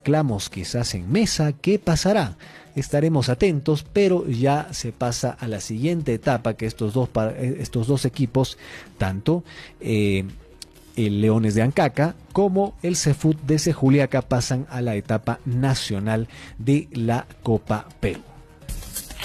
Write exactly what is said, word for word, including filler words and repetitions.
reclamos quizás en mesa. ¿Qué pasará? Estaremos atentos, pero ya se pasa a la siguiente etapa, que estos dos, estos dos equipos, tanto eh, el Leones de Ancaca como el Cefut de Sejuliaca, pasan a la etapa nacional de la Copa Perú.